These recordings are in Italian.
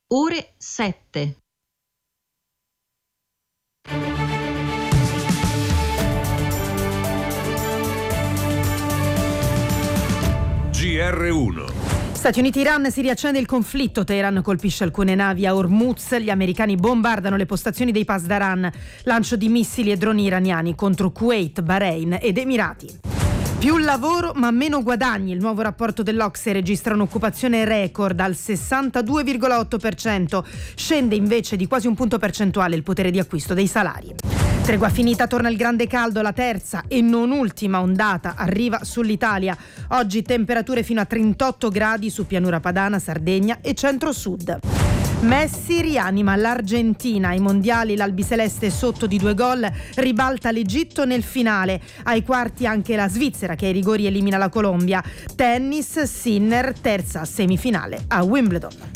ore 7. GR1. Stati Uniti-Iran, si riaccende il conflitto. Teheran colpisce alcune navi a Hormuz. Gli americani bombardano le postazioni dei Pasdaran. Lancio di missili e droni iraniani contro Kuwait, Bahrain ed Emirati. Più lavoro ma meno guadagni. Il nuovo rapporto dell'Ocse registra un'occupazione record al 62,8%. Scende invece di quasi un punto percentuale il potere di acquisto dei salari. Tregua finita, torna il grande caldo, la terza e non ultima ondata arriva sull'Italia. Oggi temperature fino a 38 gradi su pianura padana, Sardegna e centro-sud. Messi rianima l'Argentina. Ai mondiali l'albiceleste sotto di 2 gol, ribalta l'Egitto nel finale. Ai quarti anche la Svizzera che ai rigori elimina la Colombia. Tennis, Sinner, terza semifinale a Wimbledon.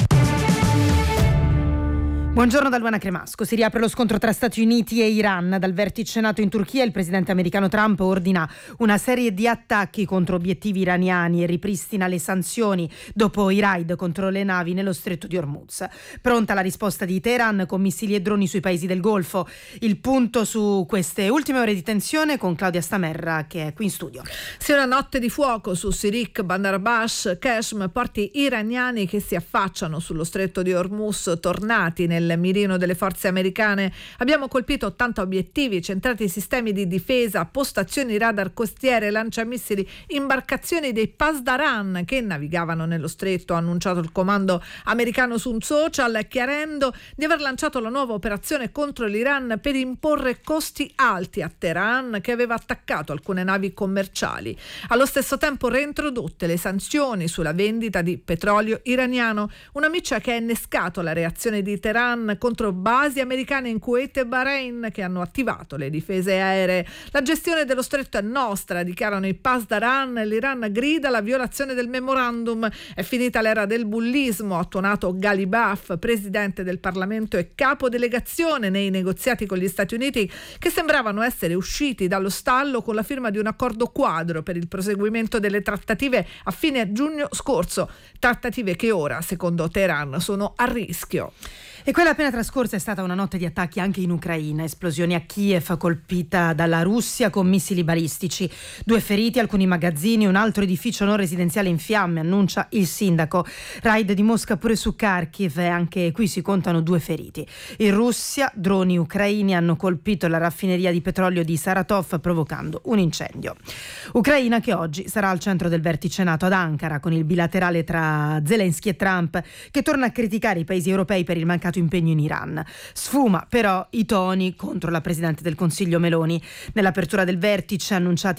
Buongiorno da Luana Cremasco. Si riapre lo scontro tra Stati Uniti e Iran. Dal vertice NATO in Turchia il presidente americano Trump ordina una serie di attacchi contro obiettivi iraniani e ripristina le sanzioni dopo i raid contro le navi nello stretto di Hormuz. Pronta la risposta di Teheran con missili e droni sui paesi del Golfo. Il punto su queste ultime ore di tensione con Claudia Stamerra che è qui in studio. Sì, una notte di fuoco su Sirik, Bandar Abbas, Qeshm, porti iraniani che si affacciano sullo stretto di Hormuz, tornati nel mirino delle forze americane. Abbiamo colpito 80 obiettivi, centrati sistemi di difesa, postazioni radar costiere, lanciamissili, imbarcazioni dei Pasdaran che navigavano nello stretto, ha annunciato il comando americano su un social, chiarendo di aver lanciato la nuova operazione contro l'Iran per imporre costi alti a Teheran, che aveva attaccato alcune navi commerciali. Allo stesso tempo reintrodotte le sanzioni sulla vendita di petrolio iraniano, una miccia che ha innescato la reazione di Teheran contro basi americane in Kuwait e Bahrain, che hanno attivato le difese aeree. La gestione dello stretto è nostra, dichiarano i Pasdaran. L'Iran grida la violazione del memorandum. È finita l'era del bullismo, ha tuonato Ghalibaf, presidente del Parlamento e capo delegazione nei negoziati con gli Stati Uniti, che sembravano essere usciti dallo stallo con la firma di un accordo quadro per il proseguimento delle trattative a fine giugno scorso. Trattative che ora, secondo Teheran, sono a rischio. E quella appena trascorsa è stata una notte di attacchi anche in Ucraina. Esplosioni a Kiev colpita dalla Russia con missili balistici. 2 feriti, alcuni magazzini, un altro edificio non residenziale in fiamme, annuncia il sindaco. Raid di Mosca pure su Kharkiv e anche qui si contano 2 feriti. In Russia droni ucraini hanno colpito la raffineria di petrolio di Saratov provocando un incendio. Ucraina che oggi sarà al centro del vertice NATO ad Ankara con il bilaterale tra Zelensky e Trump, che torna a criticare i paesi europei per il mancato impegno in Iran. Sfuma però i toni contro la Presidente del Consiglio Meloni. Nell'apertura del vertice annunciati